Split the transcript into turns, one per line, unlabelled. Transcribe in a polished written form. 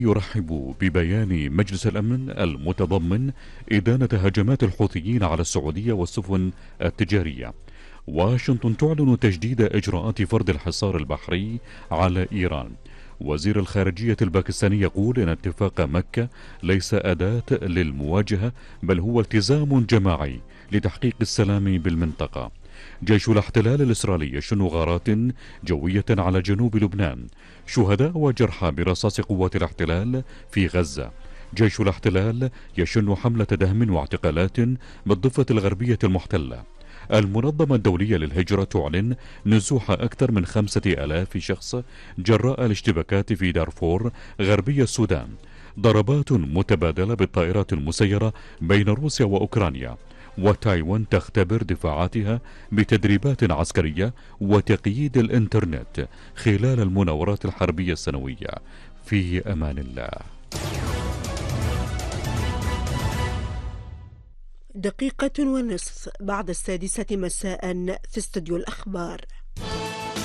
يرحب ببيان مجلس الأمن المتضمن إدانة هجمات الحوثيين على السعودية والسفن التجارية. واشنطن تعلن تجديد إجراءات فرض الحصار البحري على إيران. وزير الخارجية الباكستاني يقول إن اتفاق مكة ليس أداة للمواجهة، بل هو التزام جماعي لتحقيق السلام بالمنطقة. جيش الاحتلال الإسرائيلي يشن غارات جوية على جنوب لبنان. شهداء وجرحى برصاص قوات الاحتلال في غزة. جيش الاحتلال يشن حملة دهم واعتقالات بالضفة الغربية المحتلة. المنظمة الدولية للهجرة تعلن نزوح أكثر من 5000 شخص جراء الاشتباكات في دارفور غربي السودان. ضربات متبادلة بالطائرات المسيرة بين روسيا وأوكرانيا. وتايوان تختبر دفاعاتها بتدريبات عسكرية وتقييد الإنترنت خلال المناورات الحربية السنوية. في أمان الله.
1:30 بعد 6 مساء في استوديو الأخبار.